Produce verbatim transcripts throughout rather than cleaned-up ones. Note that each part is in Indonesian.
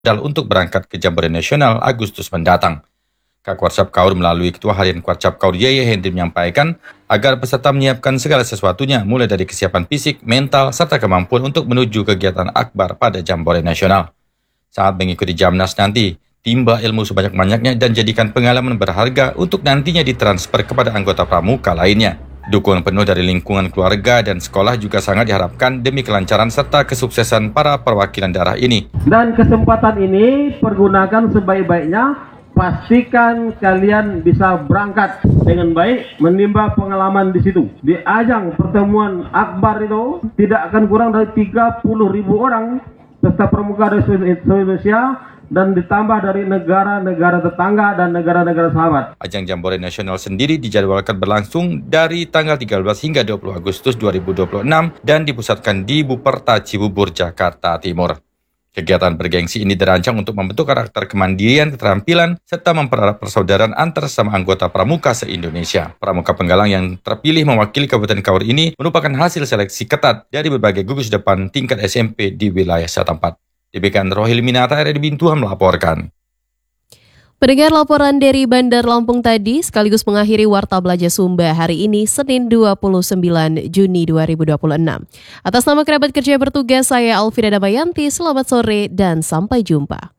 untuk berangkat ke Jambore Nasional Agustus mendatang. Kak Kwarcap Kaur melalui Ketua Harian Kwarcap Kaur Yeye Hendri menyampaikan agar peserta menyiapkan segala sesuatunya mulai dari kesiapan fisik, mental, serta kemampuan untuk menuju kegiatan akbar pada Jambore Nasional. Saat mengikuti Jamnas nanti, timba ilmu sebanyak-banyaknya dan jadikan pengalaman berharga untuk nantinya ditransfer kepada anggota pramuka lainnya. Dukungan penuh dari lingkungan keluarga dan sekolah juga sangat diharapkan demi kelancaran serta kesuksesan para perwakilan daerah ini. Dan kesempatan ini pergunakan sebaik-baiknya. Pastikan kalian bisa berangkat dengan baik, menimba pengalaman di situ. Di ajang pertemuan akbar itu tidak akan kurang dari tiga puluh ribu orang peserta pramuka dari seluruh Indonesia dan ditambah dari negara-negara tetangga dan negara-negara sahabat. Ajang Jambore Nasional sendiri dijadwalkan berlangsung dari tanggal tiga belas hingga dua puluh Agustus dua ribu dua puluh enam dan dipusatkan di Buperta Cibubur, Jakarta Timur. Kegiatan bergengsi ini dirancang untuk membentuk karakter kemandirian, keterampilan, serta mempererat persaudaraan antar sesama anggota pramuka se-Indonesia. Pramuka penggalang yang terpilih mewakili Kabupaten Kaur ini merupakan hasil seleksi ketat dari berbagai gugus depan tingkat S M P di wilayah setempat. Demikian Rohil Minata, R R D Bintuhan melaporkan. Pendengar, laporan dari Bandar Lampung tadi sekaligus mengakhiri Warta Belajar Sumba hari ini Senin dua puluh sembilan Juni dua ribu dua puluh enam. Atas nama kerabat kerja yang bertugas, saya Alfira Damayanti, selamat sore dan sampai jumpa.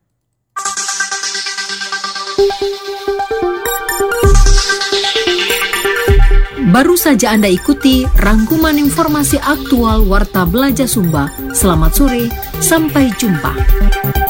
Baru saja Anda ikuti rangkuman informasi aktual Warta Belajar Sumba. Selamat sore, sampai jumpa.